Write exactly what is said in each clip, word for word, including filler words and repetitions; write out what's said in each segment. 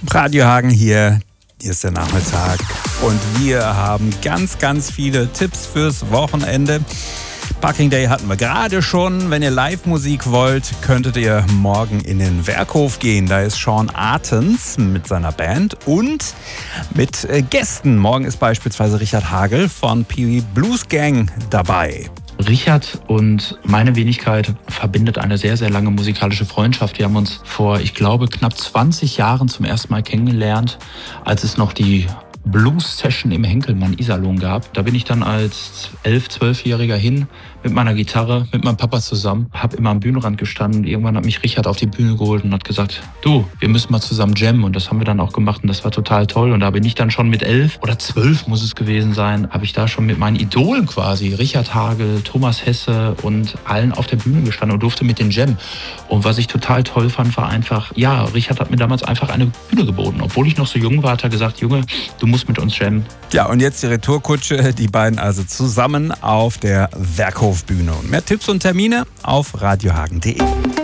Radio Hagen hier, hier ist der Nachmittag und wir haben ganz, ganz viele Tipps fürs Wochenende. Parking Day hatten wir gerade schon. Wenn ihr Live-Musik wollt, könntet ihr morgen in den Werkhof gehen. Da ist Sean Artens mit seiner Band und mit Gästen. Morgen ist beispielsweise Richard Hagel von Pee Wee Blues Gang dabei. Richard und meine Wenigkeit verbindet eine sehr, sehr lange musikalische Freundschaft. Wir haben uns vor, ich glaube, knapp zwanzig Jahren zum ersten Mal kennengelernt, als es noch die Blues-Session im Henkelmann-Iserlohn gab. Da bin ich dann als elf-, zwölfjähriger hin mit meiner Gitarre, mit meinem Papa zusammen, habe immer am Bühnenrand gestanden. Irgendwann hat mich Richard auf die Bühne geholt und hat gesagt, du, wir müssen mal zusammen jammen. Und das haben wir dann auch gemacht und das war total toll. Und da bin ich dann schon mit elf oder zwölf muss es gewesen sein, habe ich da schon mit meinen Idolen quasi, Richard Hagel, Thomas Hesse und allen auf der Bühne gestanden und durfte mit den jammen. Und was ich total toll fand, war einfach, ja, Richard hat mir damals einfach eine Bühne geboten. Obwohl ich noch so jung war, hat er gesagt, Junge, du musst mit uns jammen. Ja, und jetzt die Retourkutsche, die beiden also zusammen auf der Werkhofbühne. Und mehr Tipps und Termine auf radiohagen punkt de.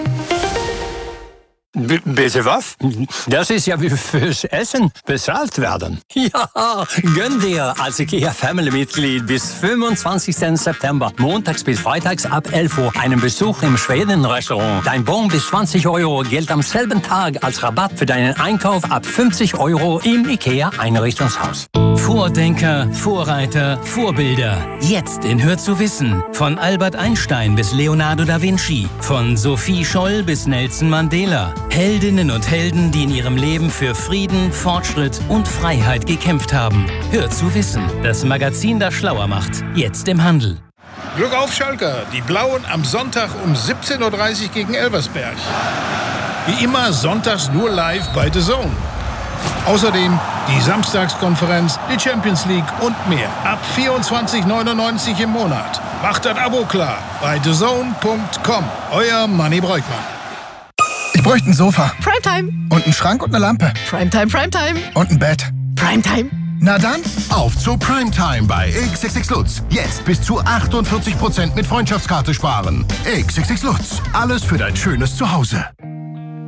B- bitte was? Das ist ja wie fürs Essen bezahlt werden. Ja, gönn dir als IKEA-Family-Mitglied bis fünfundzwanzigsten September, montags bis freitags ab elf Uhr, einen Besuch im Schweden-Restaurant. Dein Bon bis zwanzig Euro gilt am selben Tag als Rabatt für deinen Einkauf ab fünfzig Euro im IKEA-Einrichtungshaus. Vordenker, Vorreiter, Vorbilder. Jetzt in Hör zu wissen. Von Albert Einstein bis Leonardo da Vinci. Von Sophie Scholl bis Nelson Mandela. Heldinnen und Helden, die in ihrem Leben für Frieden, Fortschritt und Freiheit gekämpft haben. Hör zu wissen. Das Magazin, das schlauer macht. Jetzt im Handel. Glück auf, Schalker. Die Blauen am Sonntag um siebzehn Uhr dreißig gegen Elversberg. Wie immer sonntags nur live bei The Zone. Außerdem die Samstagskonferenz, die Champions League und mehr. Ab vierundzwanzig neunundneunzig im Monat. Macht das Abo klar bei the zone punkt com. Euer Manni Breukmann. Ich bräuchte ein Sofa. Primetime. Und einen Schrank und eine Lampe. Primetime, Primetime. Und ein Bett. Primetime. Na dann, auf zu Primetime bei X X X Lutz. Jetzt bis zu achtundvierzig Prozent mit Freundschaftskarte sparen. X X X Lutz. Alles für dein schönes Zuhause.